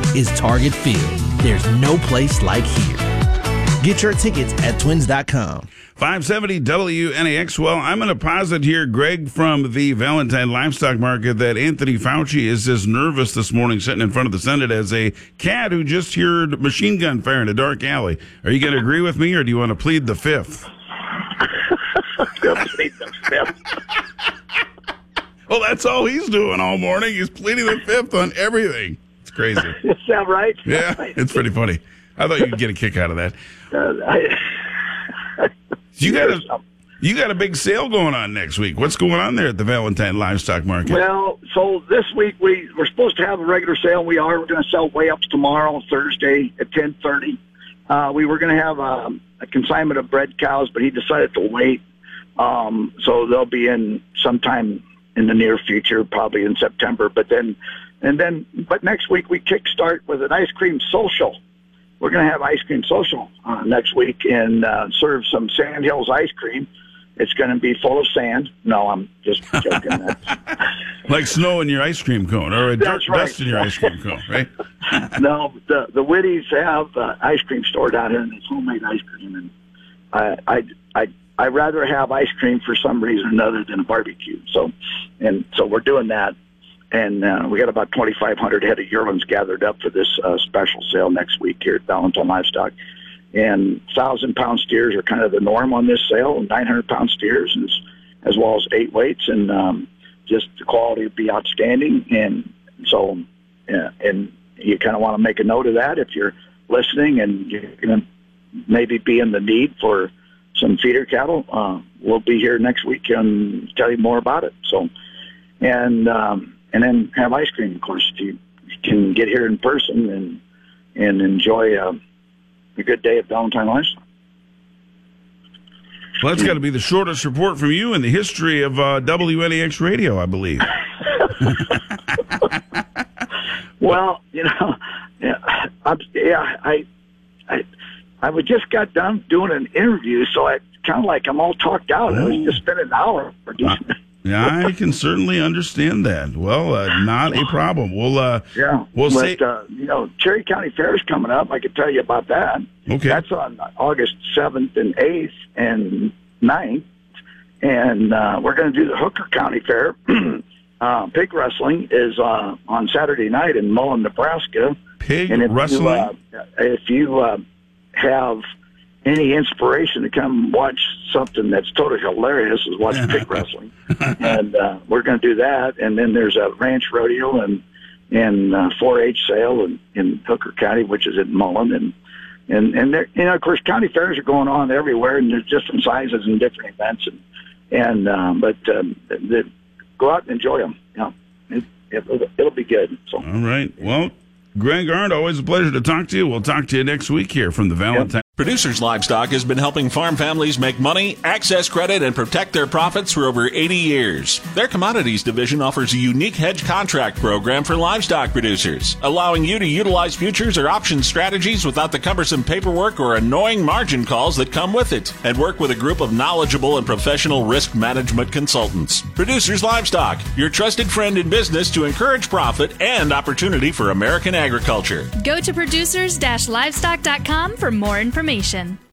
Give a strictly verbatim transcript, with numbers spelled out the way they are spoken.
is Target Field. There's no place like here. Get your tickets at twins dot com. five seventy W N A X. Well, I'm going to posit here, Greg, from the Valentine Livestock Market, that Anthony Fauci is as nervous this morning sitting in front of the Senate as a cat who just heard machine gun fire in a dark alley. Are you going to agree with me, or do you want to plead the fifth? Plead the fifth. Well, that's all he's doing all morning. He's pleading the fifth on everything. It's crazy. Is that right? Yeah, it's pretty funny. I thought you'd get a kick out of that. Uh, I, you got a you got a big sale going on next week. What's going on there at the Valentine Livestock Market? Well, so this week we we're supposed to have a regular sale. We are. We're going to sell weigh-ups tomorrow, Thursday at ten thirty. Uh, we were going to have a, a consignment of bred cows, but he decided to wait. Um, so they'll be in sometime in the near future, probably in September. But then, and then, but next week we kickstart with an ice cream social. We're going to have ice cream social uh, next week and uh, serve some Sand Hills ice cream. It's going to be full of sand. No, I'm just joking. Like snow in your ice cream cone, or That's dirt right. dust in your ice cream cone, right? No, the the Whitties have an ice cream store down here, and it's homemade ice cream. And I I I I rather have ice cream for some reason other than a barbecue. So, and so we're doing that. And uh, we got about twenty-five hundred head of yearlings gathered up for this uh, special sale next week here at Valentine Livestock. And one thousand pound steers are kind of the norm on this sale, nine hundred pound steers, as, as well as eight weights. And um, just the quality would be outstanding. And so, uh, and you kind of want to make a note of that if you're listening and you're going to maybe be in the need for some feeder cattle. Uh, we'll be here next week and tell you more about it. So, and um, and then have ice cream, of course. You, you can get here in person and and enjoy uh, a good day at Valentine Livestock. Well, that's got to be the shortest report from you in the history of uh, W N A X radio, I believe. Well, you know, yeah, I, yeah, I, I, I was just got done doing an interview, so I kind of like I'm all talked out. Oh. I was just spent an hour producing it. Yeah, I can certainly understand that. Well, uh, not a problem. We'll, uh, Yeah, we'll but, say, uh, you know, Cherry County Fair is coming up. I could tell you about that. Okay. That's on August seventh and eighth and ninth, and uh, we're going to do the Hooker County Fair. uh, pig wrestling is uh, on Saturday night in Mullen, Nebraska. pig And if wrestling. you, uh, if you uh, have any inspiration to come watch something that's totally hilarious, is watch pig wrestling. And uh, we're going to do that. And then there's a ranch rodeo and and uh, four H sale in, in Hooker County, which is in Mullen. And and and there, you know, of course, county fairs are going on everywhere, and there's different sizes and different events. And and um, but um, the, go out and enjoy them. You know, it, it'll, it'll be good. So All right. Well, Greg Arndt, always a pleasure to talk to you. We'll talk to you next week here from the Valentine. Yep. Producers Livestock has been helping farm families make money, access credit, and protect their profits for over eighty years. Their commodities division offers a unique hedge contract program for livestock producers, allowing you to utilize futures or option strategies without the cumbersome paperwork or annoying margin calls that come with it, and work with a group of knowledgeable and professional risk management consultants. Producers Livestock, your trusted friend in business to encourage profit and opportunity for American agriculture. Go to producers dash livestock dot com for more information.